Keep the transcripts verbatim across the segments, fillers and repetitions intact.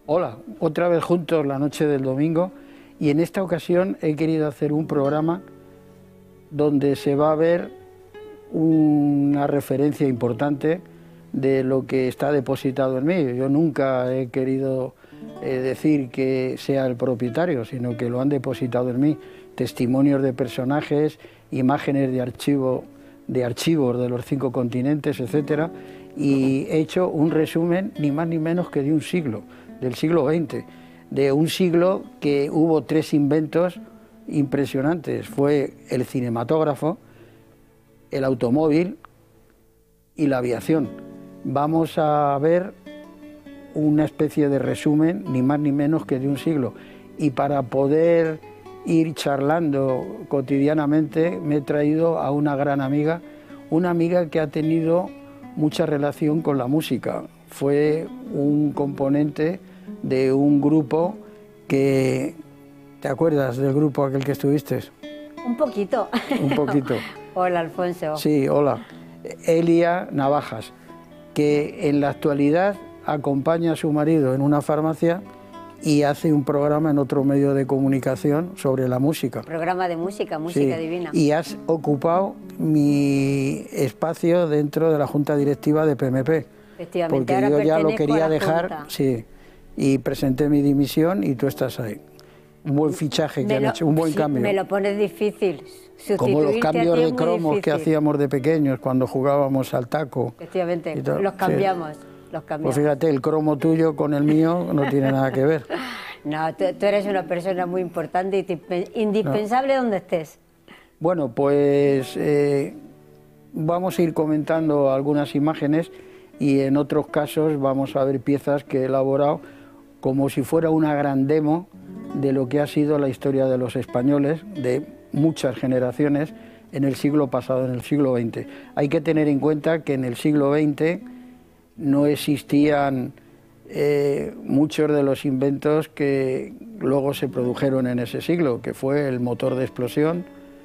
Hola, otra vez juntos la noche del domingo, y en esta ocasión he querido hacer un programa donde se va a ver una referencia importante de lo que está depositado en mí. Yo nunca he querido eh, decir que sea el propietario, sino que lo han depositado en mí. Testimonios de personajes, imágenes de archivo, de archivos de los cinco continentes, etcétera, y he hecho un resumen ni más ni menos que de un siglo, del siglo veinte, de un siglo que hubo tres inventos impresionantes. Fue el cinematógrafo, el automóvil y la aviación. Vamos a ver una especie de resumen, ni más ni menos que de un siglo. Y para poder ir charlando cotidianamente me he traído a una gran amiga, una amiga que ha tenido mucha relación con la música. Fue un componente de un grupo que... ¿Te acuerdas del grupo aquel que estuviste? Un poquito. Un poquito. Hola, Alfonso. Sí, hola. Elia Navajas, que en la actualidad acompaña a su marido en una farmacia y hace un programa en otro medio de comunicación sobre la música. Programa de música, música sí. divina. Y has ocupado mi espacio dentro de la Junta Directiva de P M P. Efectivamente, porque ahora yo ya lo pertenezco quería a la dejar, Junta. sí, y presenté mi dimisión y tú estás ahí. Un buen fichaje que Me han lo- hecho, un buen sí, cambio. Me lo pones difícil. Como los Sustituirte a cambios ti es de muy cromos que difícil. hacíamos de pequeños cuando jugábamos al taco. Efectivamente, y tal. los Sí. cambiamos. Los cambiamos. Pues fíjate, el cromo tuyo con el mío no tiene nada que ver. No, tú, tú eres una persona muy importante y te- indispensable donde estés. Bueno, pues eh, vamos a ir comentando algunas imágenes y en otros casos vamos a ver piezas que he elaborado como si fuera una gran demo de lo que ha sido la historia de los españoles de muchas generaciones en el siglo pasado, en el siglo veinte. Hay que tener en cuenta que en el siglo veinte no existían eh, muchos de los inventos que luego se produjeron en ese siglo, que fue el motor de explosión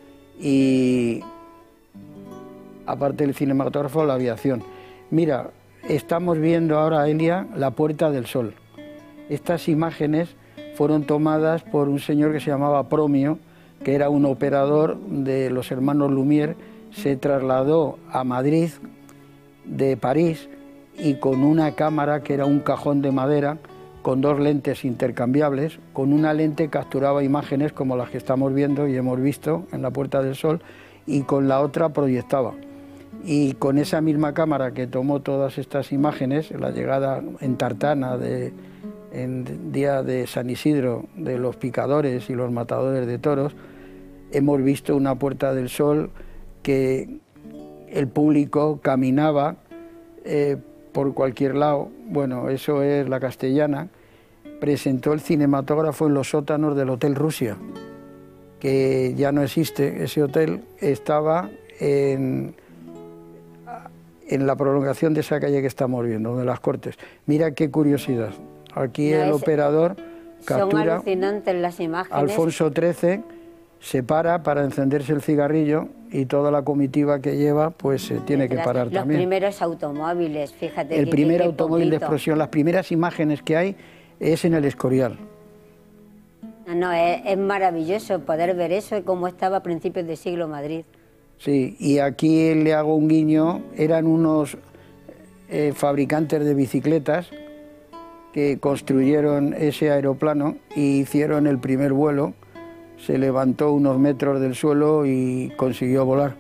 y, aparte del cinematógrafo, la aviación. Mira, estamos viendo ahora, Elia, la Puerta del Sol. Estas imágenes fueron tomadas por un señor que se llamaba Promio, que era un operador de los hermanos Lumière. Se trasladó a Madrid de París y con una cámara que era un cajón de madera con dos lentes intercambiables, con una lente capturaba imágenes como las que estamos viendo y hemos visto en la Puerta del Sol, y con la otra proyectaba. Y con esa misma cámara que tomó todas estas imágenes, la llegada en Tartana, de, en día de San Isidro, de los picadores y los matadores de toros, hemos visto una Puerta del Sol que el público caminaba eh, por cualquier lado. Bueno, eso es la Castellana. Presentó el cinematógrafo en los sótanos del Hotel Rusia, que ya no existe. Ese hotel estaba en, en la prolongación de esa calle que estamos viendo, de las Cortes. Mira qué curiosidad. Aquí No, el es- operador Son captura. alucinantes las imágenes. Alfonso trece se para para encenderse el cigarrillo y toda la comitiva que lleva pues se tiene que Las- parar los también. primeros automóviles, fíjate. El que- primer que- que automóvil de poquito. explosión, las primeras imágenes que hay es en el Escorial. No, no, es, es maravilloso poder ver eso y cómo estaba a principios de siglo Madrid. Sí, y aquí le hago un guiño, eran unos eh, fabricantes de bicicletas que construyeron ese aeroplano y hicieron el primer vuelo, se levantó unos metros del suelo y consiguió volar.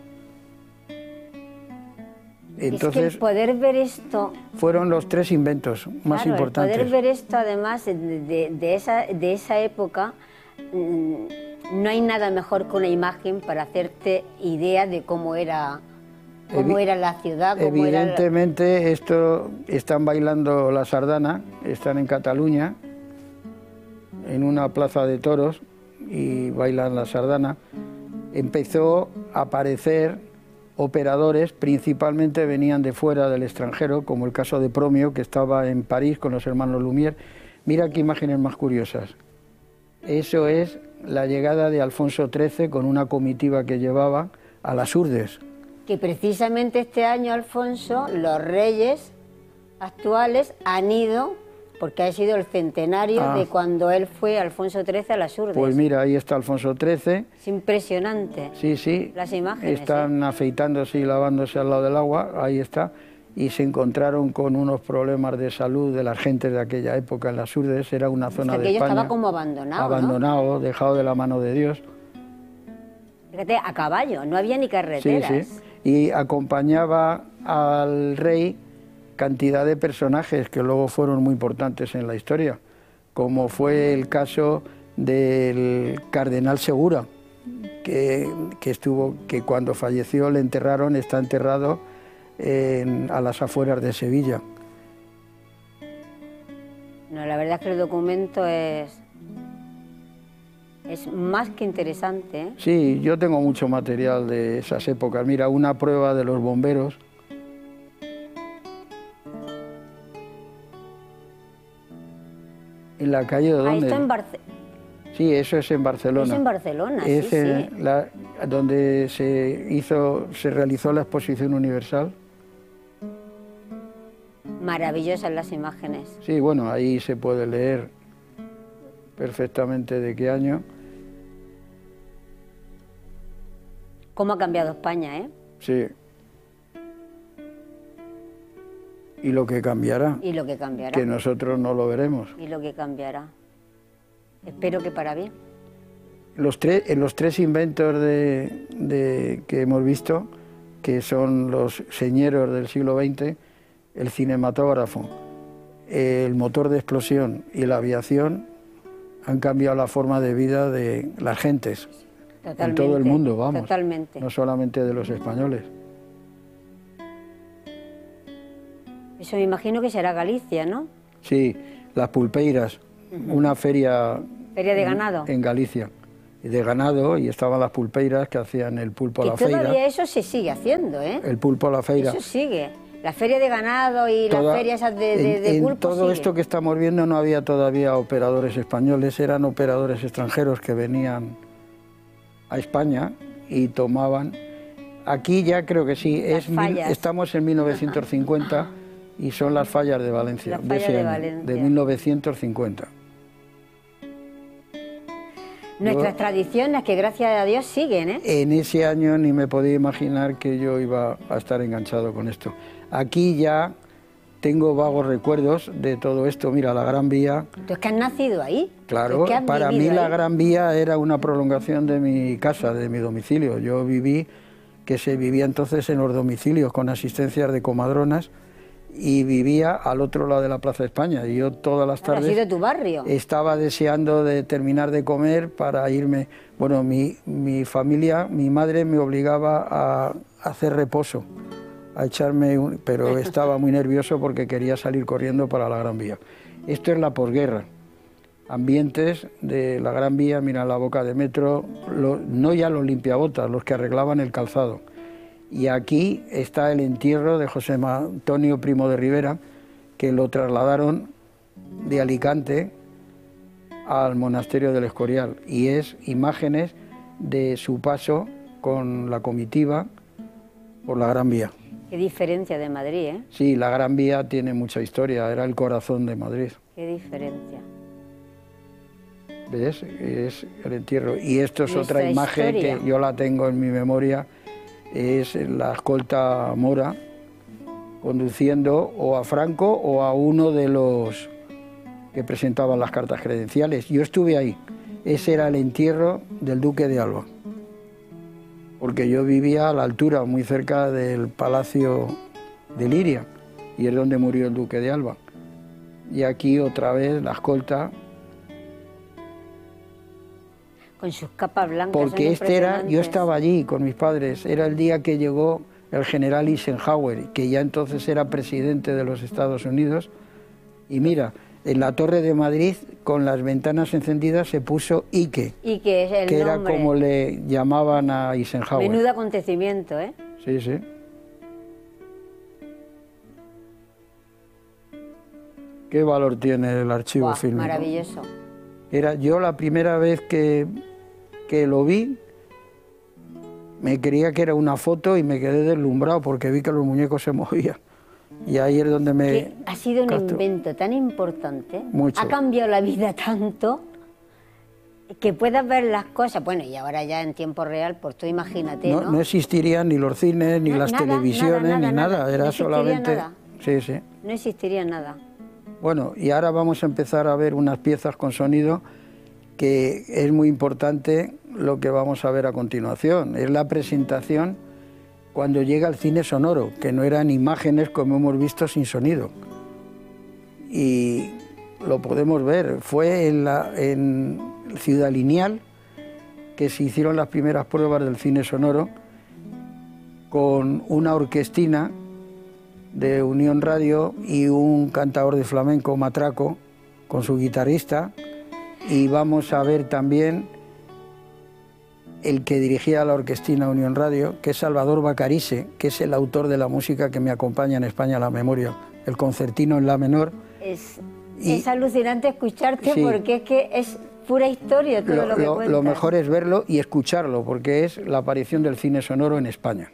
es que Entonces el poder ver esto, fueron los tres inventos más claro, importantes. el poder ver esto además de, de- de esa, de esa época, mm, no hay nada mejor que una imagen para hacerte idea de cómo era, cómo Evi- era la ciudad, cómo era... la- Evidentemente, esto están bailando la sardana, están en Cataluña, en una plaza de toros, y bailan la sardana. Empezó a aparecer operadores, principalmente venían de fuera, del extranjero, como el caso de Promio, que estaba en París con los hermanos Lumière. Mira qué imágenes más curiosas. Eso es la llegada de Alfonso trece con una comitiva que llevaba a las Urdes. Que precisamente este año, Alfonso, los reyes actuales han ido porque ha sido el centenario ah. de cuando él fue, Alfonso trece, a las Urdes. Pues mira, ahí está Alfonso trece. Es impresionante. Sí, sí. Las imágenes. Están ¿eh? afeitándose y lavándose al lado del agua, ahí está. Y se encontraron con unos problemas de salud de las gentes de aquella época en las Urdes. Era una zona o sea, de España. Estaba como abandonado, Abandonado, ¿no? dejado de la mano de Dios. Fíjate, a caballo, no había ni carreteras. Sí, sí. Y acompañaba al rey cantidad de personajes que luego fueron muy importantes en la historia, como fue el caso del cardenal Segura, que, que, estuvo, que cuando falleció le enterraron, está enterrado en, a las afueras de Sevilla. No, la verdad es que el documento es, es más que interesante, ¿eh? Sí, yo tengo mucho material de esas épocas. Mira, una prueba de los bomberos. En la calle de dónde. Ah, esto en Barce... Sí, eso es en Barcelona. Es en Barcelona, es sí, en sí. La, donde se hizo, se realizó la exposición universal. Maravillosas las imágenes. Sí, bueno, ahí se puede leer perfectamente de qué año. Cómo ha cambiado España, ¿eh? Sí. Y lo que cambiará. Y lo que cambiará. Que nosotros no lo veremos. Y lo que cambiará. Espero que para bien. Los tres, en los tres inventos de, de, que hemos visto, que son los señeros del siglo veinte, el cinematógrafo, el motor de explosión y la aviación, han cambiado la forma de vida de las gentes. Totalmente, en todo el mundo, vamos. Totalmente. No solamente de los españoles. Eso me imagino que será Galicia, ¿no? Sí, las pulpeiras, uh-huh. Una feria... ¿Feria de ganado? En, en Galicia, de ganado, y estaban las pulpeiras que hacían el pulpo a la feira. Y todavía eso se sigue haciendo, ¿eh? El pulpo a la feira. Eso sigue. La feria de ganado y Toda, las ferias de, de, de en, pulpo en todo sigue. Esto que estamos viendo no había todavía operadores españoles, eran operadores extranjeros que venían a España y tomaban... Aquí ya creo que sí, es mil, estamos en mil novecientos cincuenta y son las fallas de Valencia, las fallas de, ese de, año, Valencia. de mil novecientos cincuenta. Nuestras yo, tradiciones que gracias a Dios siguen, ¿eh? En ese año ni me podía imaginar que yo iba a estar enganchado con esto. Aquí ya tengo vagos recuerdos de todo esto. Mira, la Gran Vía... ¿Tú es que has nacido ahí? Claro, es que para mí ahí? la Gran Vía era una prolongación de mi casa, de mi domicilio. Yo viví, que se vivía entonces en los domicilios con asistencias de comadronas, y vivía al otro lado de la Plaza de España. Y yo todas las tardes... ¿Ha sido tu barrio? Estaba deseando de terminar de comer para irme... Bueno, mi, mi familia, mi madre me obligaba a hacer reposo, a echarme un... pero estaba muy nervioso porque quería salir corriendo para la Gran Vía. Esto es la posguerra. Ambientes de la Gran Vía, mira la boca de metro, lo, no ya los limpiabotas, los que arreglaban el calzado. Y aquí está el entierro de José Antonio Primo de Rivera, que lo trasladaron de Alicante al monasterio del Escorial. Y es imágenes de su paso con la comitiva por la Gran Vía. Qué diferencia de Madrid, ¿eh? Sí, la Gran Vía tiene mucha historia, era el corazón de Madrid. Qué diferencia. ¿Ves? Es el entierro. Y esto es Nuestra otra imagen historia. que yo la tengo en mi memoria, es la escolta mora conduciendo o a Franco o a uno de los que presentaban las cartas credenciales. Yo estuve ahí. Ese era el entierro del duque de Alba, porque yo vivía a la altura, muy cerca del Palacio de Liria, y es donde murió el duque de Alba. Y aquí otra vez la escolta. Con sus capas blancas. Porque este era, yo estaba allí con mis padres, era el día que llegó el general Eisenhower, que ya entonces era presidente de los Estados Unidos, y mira, en la Torre de Madrid, con las ventanas encendidas, se puso Ike, Ike es el que nombre. era como le llamaban a Eisenhower. Menudo acontecimiento, ¿eh? Sí, sí. Qué valor tiene el archivo Buah, fílmico. Maravilloso. Era yo la primera vez que, que lo vi, me creía que era una foto y me quedé deslumbrado porque vi que los muñecos se movían. Y ahí es donde me... Que ha sido un capto. invento tan importante, Mucho. ha cambiado la vida tanto, que puedas ver las cosas, bueno, y ahora ya en tiempo real, pues tú imagínate, ¿no? No, no existirían ni los cines, ni No, las nada, televisiones, nada, nada, ni nada, nada. era No existiría solamente... nada. Sí, sí. No existiría nada. Bueno, y ahora vamos a empezar a ver unas piezas con sonido que es muy importante lo que vamos a ver a continuación. Es la presentación cuando llega el cine sonoro, que no eran imágenes como hemos visto sin sonido. Y lo podemos ver, fue en, la, en Ciudad Lineal que se hicieron las primeras pruebas del cine sonoro con una orquestina de Unión Radio y un cantador de flamenco, Matraco, con su guitarrista, y vamos a ver también el que dirigía la orquestina Unión Radio, que es Salvador Bacarise, que es el autor de la música que me acompaña en España a la memoria, el concertino en la menor. Es, Y- es alucinante escucharte, Sí. porque es que es pura historia todo lo, Lo, que lo- cuentas. lo mejor es verlo y escucharlo, porque es la aparición del cine sonoro en España.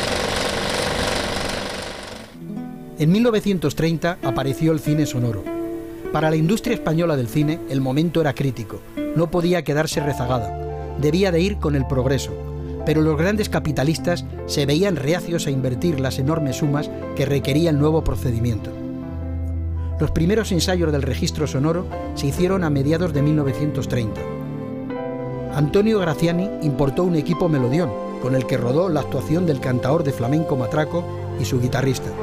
En mil novecientos treinta apareció el cine sonoro. Para la industria española del cine, el momento era crítico. No podía quedarse rezagada. Debía de ir con el progreso. Pero los grandes capitalistas se veían reacios a invertir las enormes sumas que requería el nuevo procedimiento. Los primeros ensayos del registro sonoro se hicieron a mediados de mil novecientos treinta. Antonio Graziani importó un equipo melodión, con el que rodó la actuación del cantador de flamenco Matraco y su guitarrista.